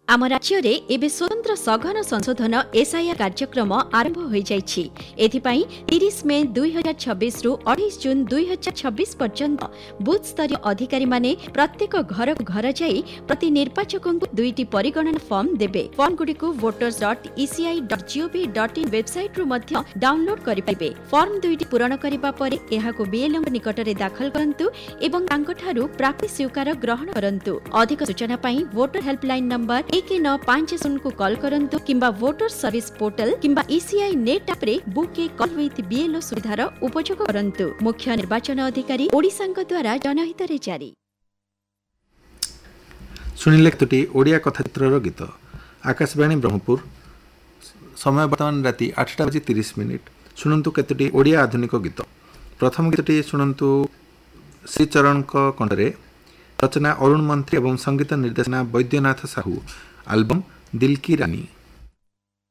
आम राज्य रे एबे स्वतंत्र सघन संशोधन एसआईआर कार्यक्रम आरंभ हो जाइछि। एथिपाई 30 मे 2026 रु 28 जून 2026 पर्यंत बूथ स्तरीय अधिकारी माने प्रत्येक घर घर जाई प्रति निर्वाचक दुईटी परिगणना फॉर्म देबे। फॉर्म गुडी को voters.eci.gov.in वेबसाइट रु मध्य डाउनलोड करि पाइबे। फॉर्म दुईटी पूरण करिबा परे एहाको बीएलओ निकट रे दाखल करंतु एवं तांकठारु प्राप्ति स्वीकार ग्रहण करंतु। अधिक सूचना पई वोटर हेल्पलाइन नंबर 1950 को कॉल करंतु किंबा वोटर सर्विस पोर्टल किंबा ईसीआई नेट ऐप रे book A call with BLO सुविधार उपयोग करंतु। मुख्य निर्वाचन अधिकारी ओडिशांक द्वारा जनहित रे जारी। सुनिले तुटी ओडिया कथाचित्रर गीत आकाशवाणी ब्रह्मपुर समय वर्तमान राति 8:30 शुणु केतोटी ओडिया आधुनिक गीत। प्रथम गीतटी शुणु श्रीचरण कंठरे रचना अरुण मंत्री एवं संगीत निर्देशना वैद्यनाथ साहू एल्बम दिल की रानी।